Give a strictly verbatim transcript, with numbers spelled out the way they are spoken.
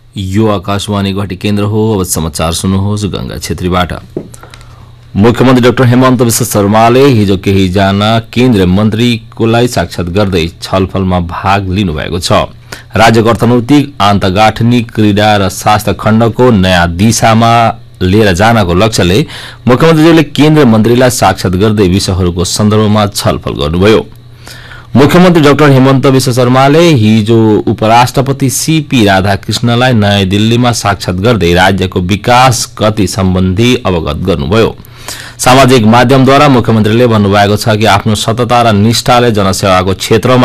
यो आकाशवाणी गुवाहाटी केन्द्र हो। अब समाचार सुन्नुहोस् गंगा छेत्रीबाट। मुख्यमन्त्री डाक्टर हेमन्त विश्व शर्माले हिजो केहीजना केन्द्रीय मन्त्रीकोलाई साक्षात गर्दै छलफलमा भाग लिनुभएको छ। राज्यको अर्थनैतिक आन्तगाँठनी क्रीडा र स्वास्थ्य खण्डको नयाँ दिशामा लिएर जानको लक्ष्यले मुख्यमन्त्रीले केन्द्रीय मन्त्रीलाई साक्षात गर्दै विषयहरूको सन्दर्भमा छलफल गर्नुभयो। मुख्यमन्त्री डाक्टर हेमन्त विश्व शर्माले हिजो उपराष्ट्रपति सीपी राधाकृष्णलाई नयाँ दिल्लीमा साक्षात गर्दै राज्यको विकास गति सम्बन्धी अवगत गर्नुभयो। सामाजिक माध्यमद्वारा मुख्यमन्त्रीले भन्नुभएको छ कि आफ्नो सतता र निष्ठाले जनसेवाको क्षेत्रमा